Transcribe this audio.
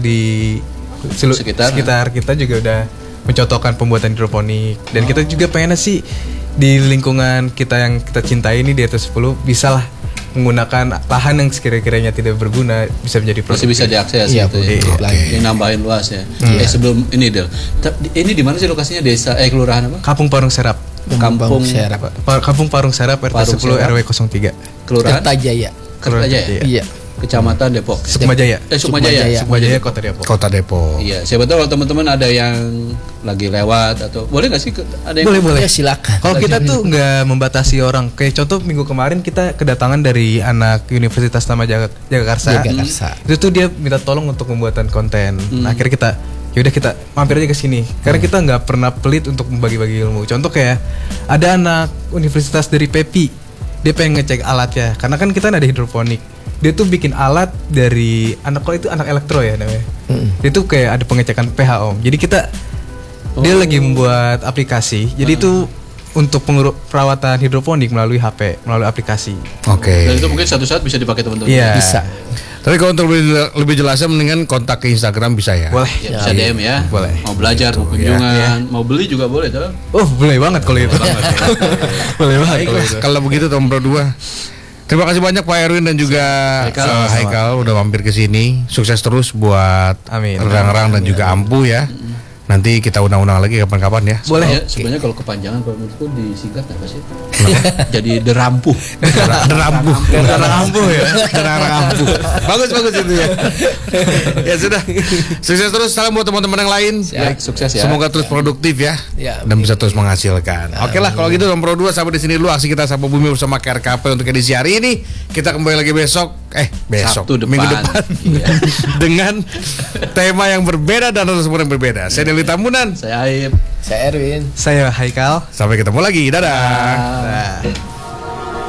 di sekitar kita juga udah mencontohkan pembuatan hidroponik. Dan kita juga pengen sih di lingkungan kita yang kita cintai ini di RT 10 bisa lah menggunakan lahan yang sekiranya tidak berguna bisa menjadi produktif. Masih bisa diakses gitu ya. Yang nambahin luas ya. Sebelum ini Del. Ini di mana sih lokasinya desa kelurahan apa? Kampung Parung Serap. Kampung Parung Serap RT 10 RW 03. Kelurahan Kertajaya. Iya. Kecamatan Depok. Sukmajaya. Sukmajaya Kota Depok. Iya, siapa tahu kalau teman-teman ada yang lagi lewat atau boleh nggak sih ada yang boleh. Ya, silakan. Kalau kita tuh nggak membatasi orang. Kayak contoh minggu kemarin kita kedatangan dari anak Universitas Tama Jagakarsa. Itu tuh dia minta tolong untuk pembuatan konten. Nah, akhirnya kita mampir aja ke sini. Karena kita nggak pernah pelit untuk membagi-bagi ilmu. Contoh kayak ada anak universitas dari PEPI. Dia pengen ngecek alatnya. Karena kan kita ada hidroponik. Dia tuh bikin alat dari anak elektro ya namanya. Dia tuh kayak ada pengecekan pH Om. Jadi dia lagi membuat aplikasi. Jadi itu untuk perawatan hidroponik melalui HP, melalui aplikasi. Oke. Dan itu mungkin suatu saat bisa dipakai teman-teman. Iya. Bisa. Tapi kalau untuk lebih jelasnya mendingan kontak ke Instagram bisa ya. Boleh. Ya, bisa DM ya. Boleh. Mau belajar, mau kunjungan, mau beli juga boleh tuh. Oh, boleh banget kalau itu. Boleh banget. Kalau begitu Tom Pro 2. Terima kasih banyak Pak Erwin dan juga Haikal udah mampir ke sini. Sukses terus buat Rang-Rang dan juga Ampuh ya. Nanti kita undang-undang lagi kapan-kapan ya. Boleh. Ya, sebenarnya kalau kepanjangan kalau menurutku disingkat apa sih? Jadi derampuh. Derampuh ya. Derampuh. Bagus itu ya. Ya sudah. Sukses terus. Salam buat teman-teman yang lain. Baik, sukses ya. Semoga terus produktif ya. Dan bisa terus menghasilkan. Oke lah kalau gitu Nomor 2 sampai di sini dulu aksi kita Sapa Bumi bersama KRKP untuk edisi hari ini. Kita kembali lagi besok minggu depan dengan tema yang berbeda dan narasumber yang berbeda. Saya Deli Tambunan, saya Aib, saya Erwin, saya Haikal. Sampai ketemu lagi. Dadah.